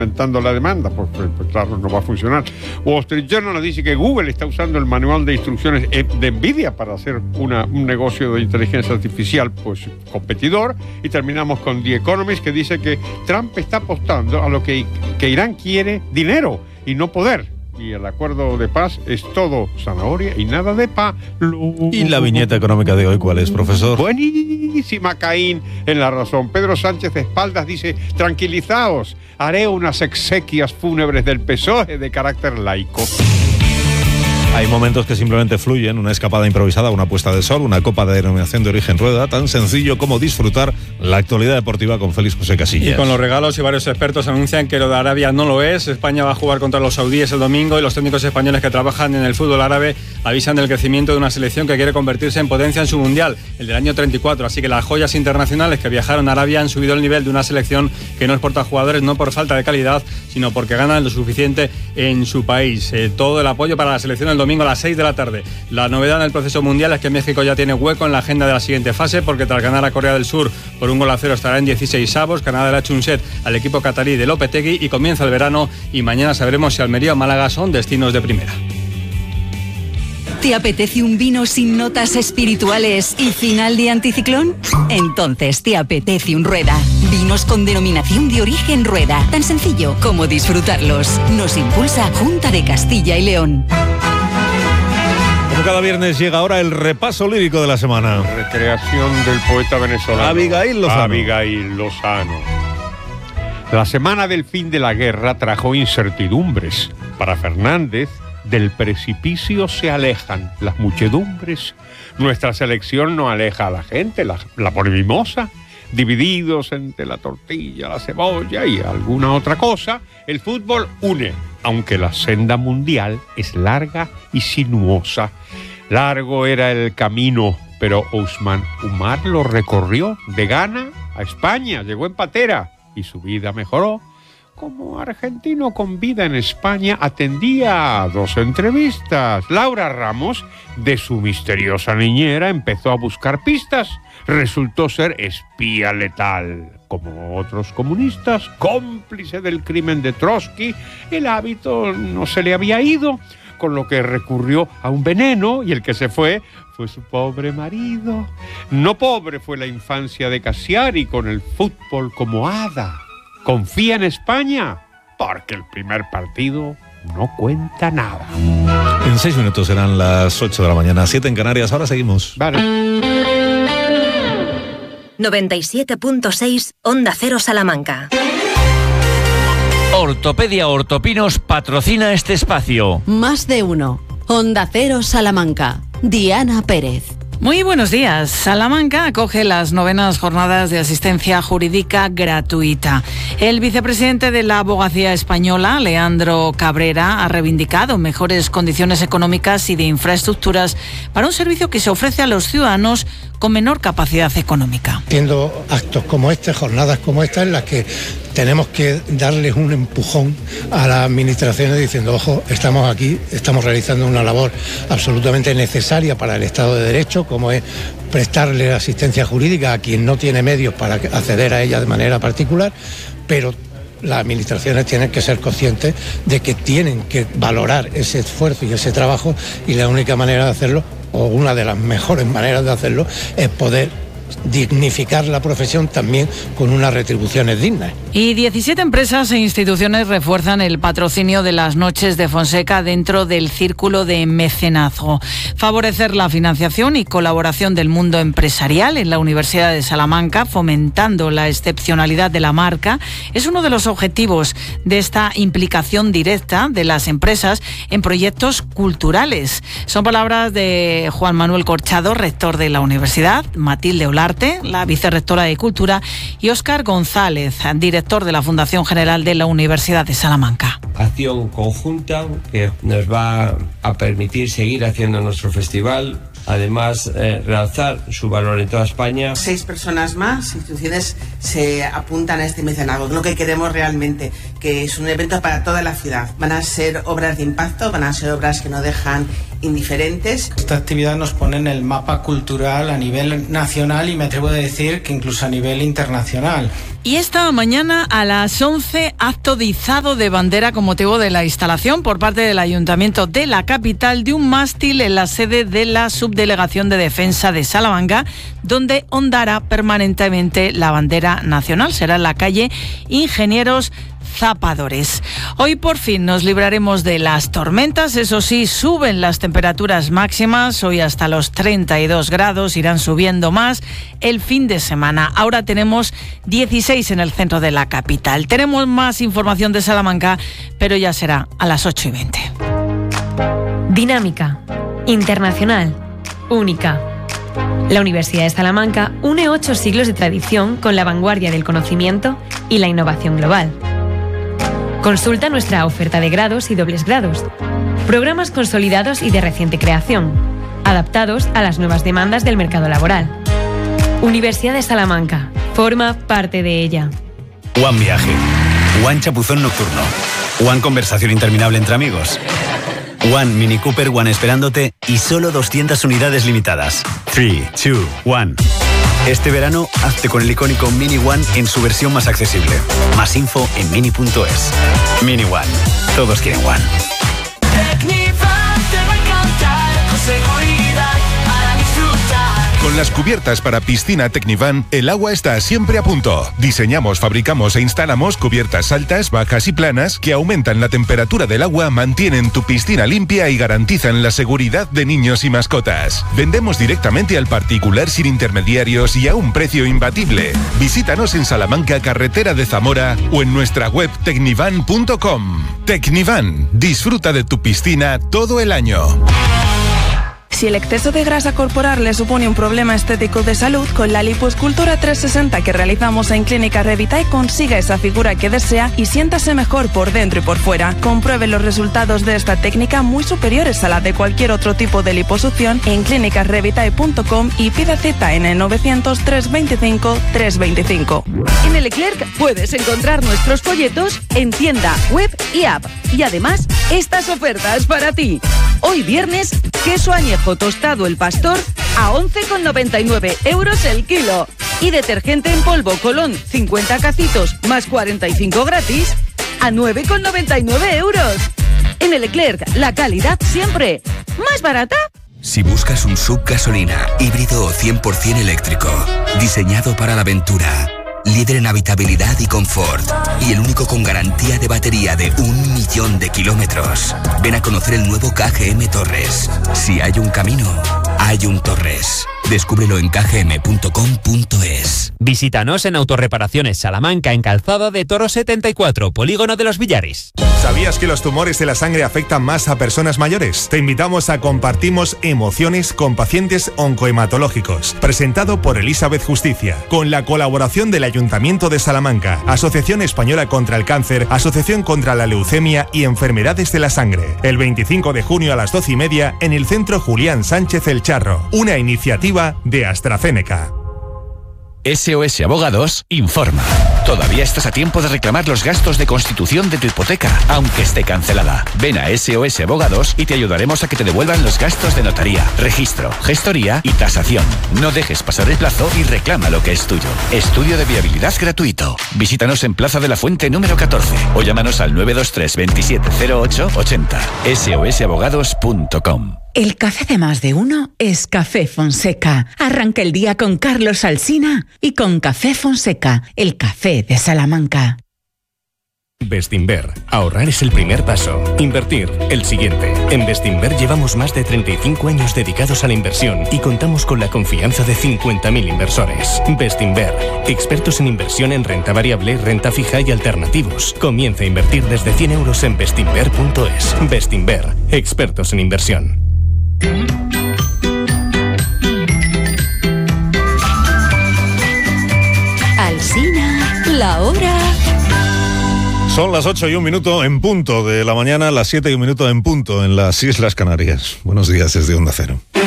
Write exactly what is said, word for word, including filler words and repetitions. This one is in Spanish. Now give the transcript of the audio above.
aumentando la demanda, pues, pues, pues claro, no va a funcionar. Wall Street Journal nos dice que Google está usando el manual de instrucciones de Nvidia para hacer una, un negocio de inteligencia artificial, pues competidor. Y terminamos con The Economist, que dice que Trump está apostando a lo que, que Irán quiere: dinero y no poder. Y el acuerdo de paz es todo zanahoria y nada de palo. ¿Y la viñeta económica de hoy cuál es, profesor? Buenísima, Caín, en La Razón. Pedro Sánchez de espaldas dice: tranquilizaos, haré unas exequias fúnebres del P S O E de carácter laico. Hay momentos que simplemente fluyen, una escapada improvisada, una puesta de sol, una copa de denominación de origen rueda, tan sencillo como disfrutar la actualidad deportiva con Félix José Casillas. Y con los regalos, y varios expertos anuncian que lo de Arabia no lo es. España va a jugar contra los saudíes el domingo y los técnicos españoles que trabajan en el fútbol árabe avisan del crecimiento de una selección que quiere convertirse en potencia en su mundial, el del año treinta y cuatro. Así que las joyas internacionales que viajaron a Arabia han subido el nivel de una selección que no exporta jugadores no por falta de calidad, sino porque ganan lo suficiente en su país. Eh, todo el apoyo para la selección el domingo a las seis de la tarde. La novedad en el proceso mundial es que México ya tiene hueco en la agenda de la siguiente fase, porque tras ganar a Corea del Sur por un gol a cero estará en dieciséis avos. Canadá le ha hecho un set al equipo catarí de Lopetegui y comienza el verano, y mañana sabremos si Almería o Málaga son destinos de primera. ¿Te apetece un vino sin notas espirituales y final de anticiclón? Entonces te apetece un Rueda. Vinos con denominación de origen Rueda. Tan sencillo como disfrutarlos. Nos impulsa Junta de Castilla y León. Como cada viernes llega ahora el repaso lírico de la semana. Recreación del poeta venezolano Abigail Lozano. Abigail Lozano. La semana del fin de la guerra trajo incertidumbres. Para Fernández, del precipicio se alejan las muchedumbres. Nuestra selección no aleja a la gente, la, la pone mimosa. Divididos entre la tortilla, la cebolla y alguna otra cosa, el fútbol une, aunque la senda mundial es larga y sinuosa. Largo era el camino, pero Ousmane Umar lo recorrió de Ghana a España, llegó en patera y su vida mejoró. Como argentino con vida en España, atendía a dos entrevistas. Laura Ramos, de su misteriosa niñera, empezó a buscar pistas. Resultó ser espía letal. Como otros comunistas, cómplice del crimen de Trotsky, el hábito no se le había ido, con lo que recurrió a un veneno, y el que se fue fue su pobre marido. No pobre fue la infancia de Cassiari, con el fútbol como hada. Confía en España, porque el primer partido no cuenta nada. En seis minutos serán las ocho de la mañana, siete en Canarias. Ahora seguimos. Vale. noventa y siete punto seis Onda Cero Salamanca. Ortopedia Ortopinos patrocina este espacio. Más de uno. Onda Cero Salamanca. Diana Pérez. Muy buenos días. Salamanca acoge las novenas jornadas de asistencia jurídica gratuita. El vicepresidente de la Abogacía Española, Leandro Cabrera, ha reivindicado mejores condiciones económicas y de infraestructuras para un servicio que se ofrece a los ciudadanos con menor capacidad económica. Haciendo actos como este, jornadas como esta, en las que tenemos que darles un empujón a las administraciones diciendo: ojo, estamos aquí, estamos realizando una labor absolutamente necesaria para el Estado de Derecho, como es prestarle asistencia jurídica a quien no tiene medios para acceder a ella de manera particular, pero las administraciones tienen que ser conscientes de que tienen que valorar ese esfuerzo y ese trabajo, y la única manera de hacerlo, o una de las mejores maneras de hacerlo, es poder dignificar la profesión también con unas retribuciones dignas. Y diecisiete empresas e instituciones refuerzan el patrocinio de las Noches de Fonseca dentro del círculo de mecenazgo. Favorecer la financiación y colaboración del mundo empresarial en la Universidad de Salamanca, fomentando la excepcionalidad de la marca, es uno de los objetivos de esta implicación directa de las empresas en proyectos culturales. Son palabras de Juan Manuel Corchado, rector de la universidad, Matilde Olarte, la vicerrectora de Cultura, y Óscar González, director de la Fundación General de la Universidad de Salamanca. Acción conjunta que nos va a permitir seguir haciendo nuestro festival, además eh, realzar su valor en toda España. Seis personas más, instituciones, se apuntan a este mecenazgo, lo que queremos realmente, que es un evento para toda la ciudad. Van a ser obras de impacto, van a ser obras que no dejan indiferentes. Esta actividad nos pone en el mapa cultural a nivel nacional y me atrevo a decir que incluso a nivel internacional. Y esta mañana a las once, acto de izado de bandera con motivo de la instalación por parte del Ayuntamiento de la capital de un mástil en la sede de la Subdelegación de Defensa de Salamanca, donde ondará permanentemente la bandera nacional. Será en la calle Ingenieros Zapadores. Hoy por fin nos libraremos de las tormentas, eso sí, suben las temperaturas máximas, hoy hasta los treinta y dos grados, irán subiendo más el fin de semana. Ahora tenemos dieciséis en el centro de la capital. Tenemos más información de Salamanca, pero ya será a las ocho y veinte. Dinámica, internacional, única. La Universidad de Salamanca une ocho siglos de tradición con la vanguardia del conocimiento y la innovación global. Consulta nuestra oferta de grados y dobles grados, programas consolidados y de reciente creación, adaptados a las nuevas demandas del mercado laboral. Universidad de Salamanca, forma parte de ella. One Viaje, One Chapuzón Nocturno, One Conversación Interminable entre amigos, One Mini Cooper One esperándote y solo doscientas unidades limitadas. tres, dos, uno. Este verano, hazte con el icónico Mini One en su versión más accesible. Más info en mini punto es. Mini One. Todos quieren One. Con las cubiertas para piscina Tecnivan, el agua está siempre a punto. Diseñamos, fabricamos e instalamos cubiertas altas, bajas y planas que aumentan la temperatura del agua, mantienen tu piscina limpia y garantizan la seguridad de niños y mascotas. Vendemos directamente al particular sin intermediarios y a un precio imbatible. Visítanos en Salamanca, carretera de Zamora, o en nuestra web tecnivan punto com. Tecnivan, disfruta de tu piscina todo el año. Si el exceso de grasa corporal le supone un problema estético de salud, con la lipoescultura trescientos sesenta que realizamos en Clínica Revitae consiga esa figura que desea y siéntase mejor por dentro y por fuera. Compruebe los resultados de esta técnica muy superiores a la de cualquier otro tipo de liposucción en clínicas revitae punto com y pida cita en el novecientos, trescientos veinticinco, trescientos veinticinco. En el Leclerc puedes encontrar nuestros folletos en tienda, web y app. Y además, estas ofertas para ti. Hoy viernes, queso añejo tostado El Pastor a once con noventa y nueve euros el kilo. Y detergente en polvo Colón cincuenta cacitos más cuarenta y cinco gratis a nueve con noventa y nueve euros. En el Leclerc, la calidad siempre más barata. Si buscas un sub gasolina, híbrido o cien por ciento eléctrico, diseñado para la aventura, líder en habitabilidad y confort, y el único con garantía de batería de un millón de kilómetros, ven a conocer el nuevo K G M Torres. Si hay un camino, hay un Torres. Descúbrelo en k g m punto com punto es. Visítanos en Autorreparaciones Salamanca, en Calzada de Toro setenta y cuatro, Polígono de los Villares. ¿Sabías que los tumores de la sangre afectan más a personas mayores? Te invitamos a Compartimos Emociones con pacientes oncohematológicos, presentado por Elizabeth Justicia, con la colaboración del Ayuntamiento de Salamanca, Asociación Española contra el Cáncer, Asociación contra la Leucemia y Enfermedades de la Sangre. El veinticinco de junio a las doce y media en el Centro Julián Sánchez El Charro, una iniciativa de AstraZeneca. S O S Abogados informa. Todavía estás a tiempo de reclamar los gastos de constitución de tu hipoteca, aunque esté cancelada. Ven a S O S Abogados y te ayudaremos a que te devuelvan los gastos de notaría, registro, gestoría y tasación. No dejes pasar el plazo y reclama lo que es tuyo. Estudio de viabilidad gratuito. Visítanos en Plaza de la Fuente número catorce o llámanos al nueve dos tres, veintisiete cero ocho, ochenta. S O S abogados punto com. El café de más de uno es Café Fonseca. Arranca el día con Carlos Alsina y con Café Fonseca, el café de Salamanca. Bestinver. Ahorrar es el primer paso. Invertir, el siguiente. En Bestinver llevamos más de treinta y cinco años dedicados a la inversión y contamos con la confianza de cincuenta mil inversores. Bestinver. Expertos en inversión en renta variable, renta fija y alternativos. Comienza a invertir desde cien euros en bestinver punto es. Bestinver. Expertos en inversión. Alsina, la hora. Son las ocho y un minuto en punto de la mañana, las siete y un minuto en punto en las Islas Canarias. Buenos días desde Onda Cero.